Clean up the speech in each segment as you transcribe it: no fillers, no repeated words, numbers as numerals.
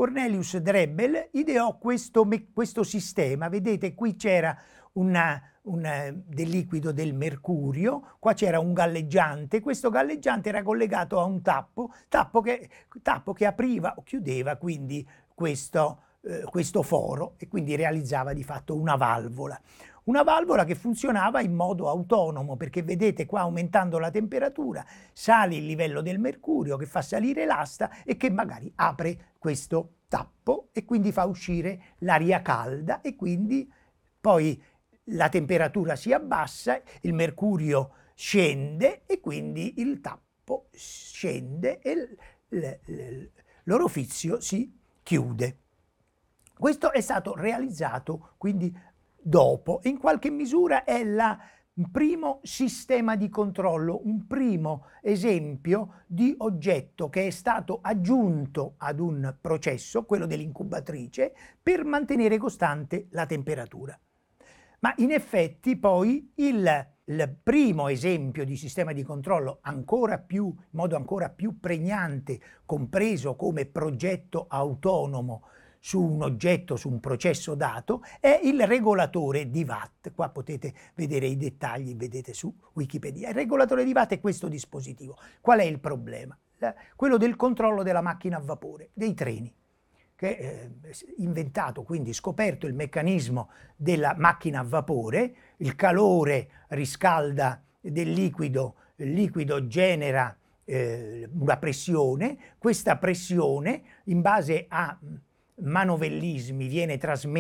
Cornelius Drebbel ideò questo sistema. Vedete, qui c'era del liquido del mercurio, qua c'era un galleggiante, questo galleggiante era collegato a un tappo che apriva o chiudeva quindi questo foro e quindi realizzava di fatto una valvola. Una valvola che funzionava in modo autonomo, perché vedete qua, aumentando la temperatura sale il livello del mercurio, che fa salire l'asta e che magari apre questo tappo e quindi fa uscire l'aria calda, e quindi poi la temperatura si abbassa, il mercurio scende e quindi il tappo scende e l'orifizio si chiude. Questo è stato realizzato quindi dopo, in qualche misura è il primo sistema di controllo, un primo esempio di oggetto che è stato aggiunto ad un processo, quello dell'incubatrice, per mantenere costante la temperatura. Ma in effetti poi il primo esempio di sistema di controllo in modo ancora più pregnante, compreso come progetto autonomo su un oggetto, su un processo dato, è il regolatore di Watt. Qua potete vedere i dettagli, vedete su Wikipedia. Il regolatore di Watt è questo dispositivo. Qual è il problema? Quello del controllo della macchina a vapore, dei treni, che è inventato, quindi scoperto il meccanismo della macchina a vapore, il calore riscalda del liquido, il liquido genera una pressione, questa pressione in base a manovellismi viene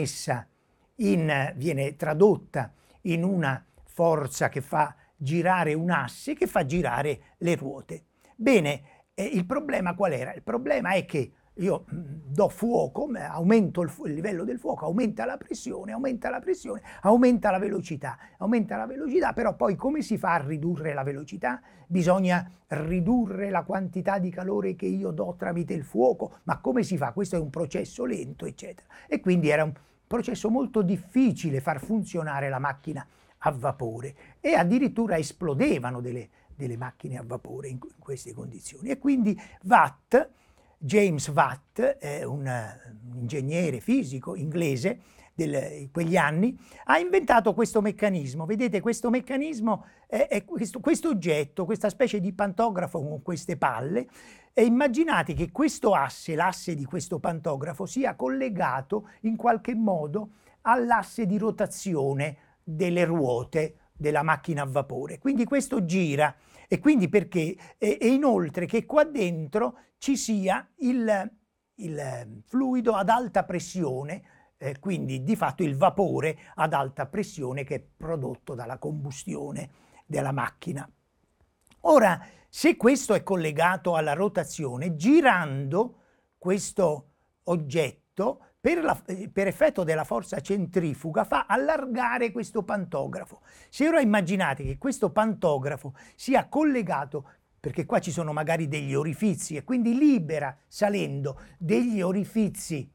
tradotta in una forza che fa girare un asse, che fa girare le ruote. Bene, il problema qual era? Il problema è che io do fuoco, aumento il livello del fuoco, aumenta la pressione, aumenta la velocità, però poi come si fa a ridurre la velocità? Bisogna ridurre la quantità di calore che io do tramite il fuoco, ma come si fa? Questo è un processo lento, eccetera. E quindi era un processo molto difficile far funzionare la macchina a vapore, e addirittura esplodevano delle macchine a vapore in queste condizioni. E quindi James Watt, è un ingegnere fisico inglese di quegli anni, ha inventato questo meccanismo. Vedete, questo meccanismo è questo oggetto, questa specie di pantografo con queste palle, e immaginate che questo asse, l'asse di questo pantografo, sia collegato in qualche modo all'asse di rotazione delle ruote della macchina a vapore. Quindi questo gira, e quindi perché? E inoltre che qua dentro ci sia il fluido ad alta pressione, quindi di fatto il vapore ad alta pressione che è prodotto dalla combustione della macchina. Ora, se questo è collegato alla rotazione, girando questo oggetto, per effetto della forza centrifuga, fa allargare questo pantografo. Se ora immaginate che questo pantografo sia collegato, perché qua ci sono magari degli orifizi, e quindi libera, salendo, degli orifizi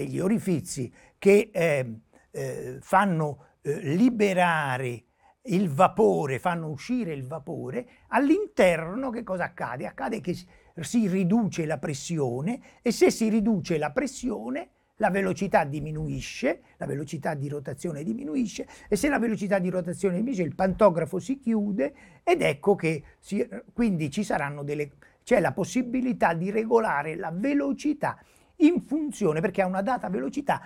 che fanno liberare il vapore, fanno uscire il vapore, all'interno che cosa accade? Accade che si riduce la pressione, e se si riduce la pressione la velocità diminuisce, la velocità di rotazione diminuisce, e se la velocità di rotazione diminuisce il pantografo si chiude, ed ecco che quindi c'è la possibilità di regolare la velocità in funzione, perché a una data velocità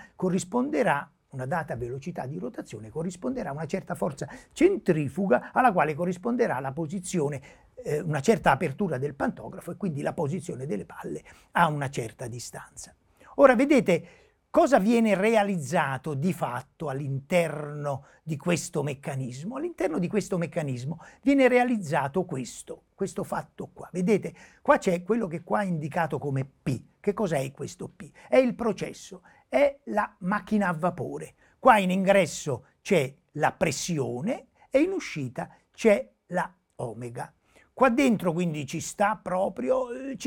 di rotazione corrisponderà una certa forza centrifuga, alla quale corrisponderà la posizione, una certa apertura del pantografo, e quindi la posizione delle palle a una certa distanza. Ora vedete cosa viene realizzato di fatto all'interno di questo meccanismo. All'interno di questo meccanismo viene realizzato questo fatto qua. Vedete, qua c'è quello che qua è indicato come P. Che cos'è questo P? È il processo, è la macchina a vapore. Qua in ingresso c'è la pressione e in uscita c'è la omega. Qua dentro quindi ci sta proprio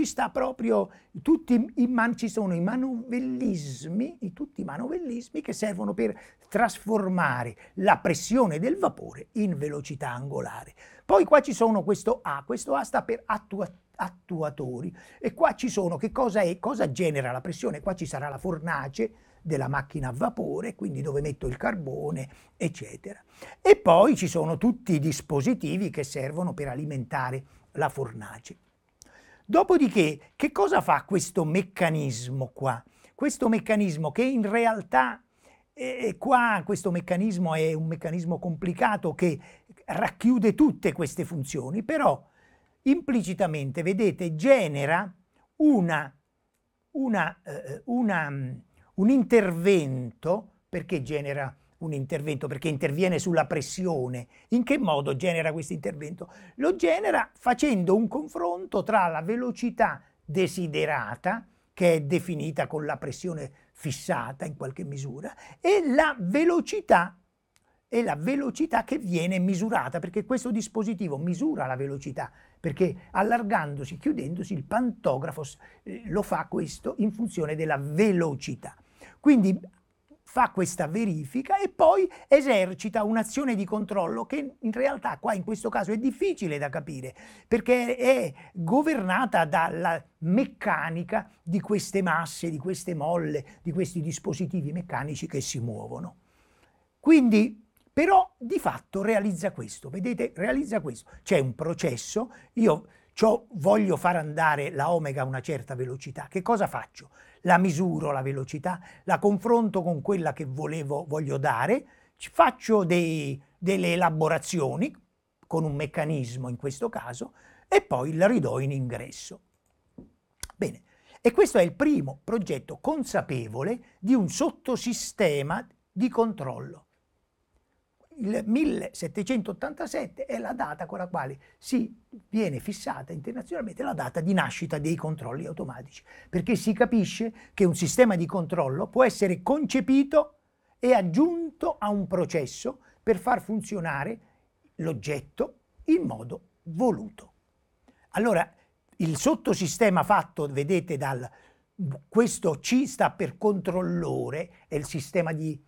ci sono i manovellismi, tutti i manovellismi che servono per trasformare la pressione del vapore in velocità angolare. Poi qua ci sono questo A sta per attuatori. E qua ci sono, che cosa è, cosa genera la pressione? Qua ci sarà la fornace della macchina a vapore, quindi dove metto il carbone, eccetera. E poi ci sono tutti i dispositivi che servono per alimentare la fornace. Dopodiché, che cosa fa questo meccanismo qua? Questo meccanismo che in realtà qua questo meccanismo è un meccanismo complicato che racchiude tutte queste funzioni, però implicitamente, vedete, genera un intervento. Perché genera un intervento? Perché interviene sulla pressione. In che modo genera questo intervento? Lo genera facendo un confronto tra la velocità desiderata, che è definita con la pressione fissata in qualche misura, e la velocità che viene misurata, perché questo dispositivo misura la velocità, perché allargandosi, chiudendosi, il pantografo lo fa questo in funzione della velocità. Quindi fa questa verifica e poi esercita un'azione di controllo che in realtà qua in questo caso è difficile da capire, perché è governata dalla meccanica di queste masse, di queste molle, di questi dispositivi meccanici che si muovono. Quindi però di fatto realizza questo, vedete, realizza questo. C'è un processo, io voglio far andare la omega a una certa velocità, che cosa faccio? La misuro la velocità, la confronto con quella che voglio dare, faccio delle elaborazioni con un meccanismo in questo caso e poi la ridò in ingresso. Bene, e questo è il primo progetto consapevole di un sottosistema di controllo. Il 1787 è la data con la quale viene fissata internazionalmente la data di nascita dei controlli automatici, perché si capisce che un sistema di controllo può essere concepito e aggiunto a un processo per far funzionare l'oggetto in modo voluto. Allora, il sottosistema fatto, vedete, questo C sta per controllore, è il sistema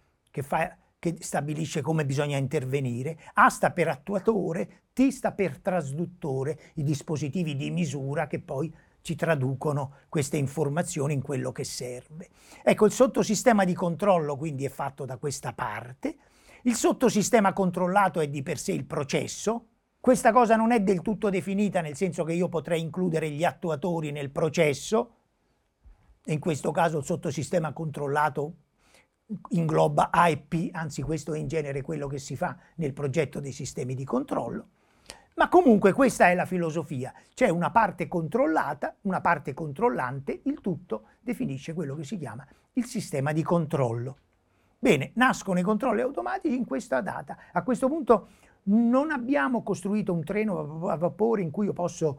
che stabilisce come bisogna intervenire, A sta per attuatore, T sta per trasduttore, i dispositivi di misura che poi ci traducono queste informazioni in quello che serve. Ecco, il sottosistema di controllo quindi è fatto da questa parte, il sottosistema controllato è di per sé il processo. Questa cosa non è del tutto definita, nel senso che io potrei includere gli attuatori nel processo, in questo caso il sottosistema controllato ingloba A e P, anzi questo è in genere quello che si fa nel progetto dei sistemi di controllo, ma comunque questa è la filosofia, c'è una parte controllata, una parte controllante, il tutto definisce quello che si chiama il sistema di controllo. Bene, nascono i controlli automatici in questa data. A questo punto non abbiamo costruito un treno a vapore in cui io posso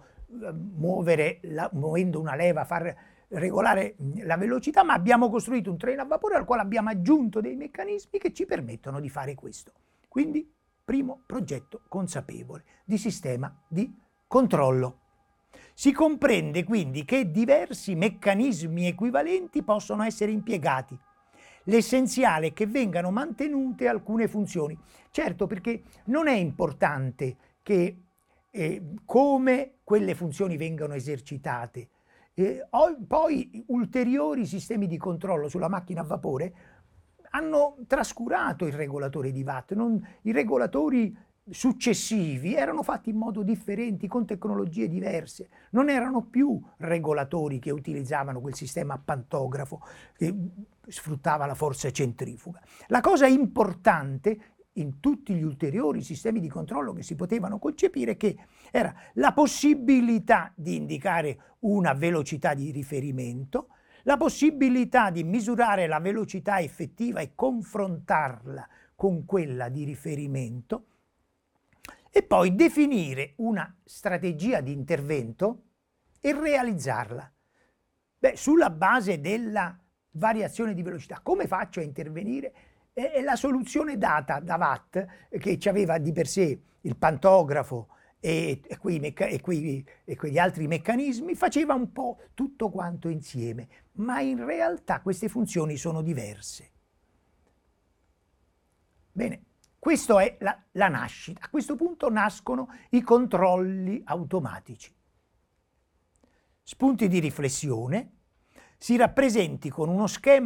muovendo una leva, far regolare la velocità, ma abbiamo costruito un treno a vapore al quale abbiamo aggiunto dei meccanismi che ci permettono di fare questo. Quindi, primo progetto consapevole di sistema di controllo. Si comprende quindi che diversi meccanismi equivalenti possono essere impiegati. L'essenziale è che vengano mantenute alcune funzioni. Certo, perché non è importante che come quelle funzioni vengano esercitate. Poi ulteriori sistemi di controllo sulla macchina a vapore hanno trascurato il regolatore di Watt. I regolatori successivi erano fatti in modo differente, con tecnologie diverse. Non erano più regolatori che utilizzavano quel sistema a pantografo che sfruttava la forza centrifuga. La cosa importante in tutti gli ulteriori sistemi di controllo che si potevano concepire che era la possibilità di indicare una velocità di riferimento, la possibilità di misurare la velocità effettiva e confrontarla con quella di riferimento e poi definire una strategia di intervento e realizzarla. Sulla base della variazione di velocità. Come faccio a intervenire? E la soluzione data da Watt, che aveva di per sé il pantografo e quegli altri meccanismi, faceva un po' tutto quanto insieme, ma in realtà queste funzioni sono diverse. Bene, questa è la nascita. A questo punto nascono i controlli automatici. spunti di riflessione, si rappresenti con uno schema